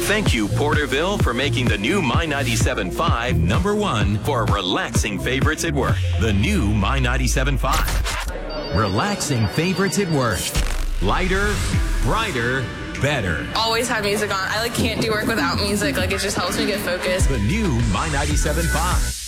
Thank you, Porterville, for making the new My 97.5 number one for relaxing favorites at work. The new My 97.5. Relaxing favorites at work. Lighter, brighter, better. Always have music on. I can't do work without music. It just helps me get focused. The new My 97.5.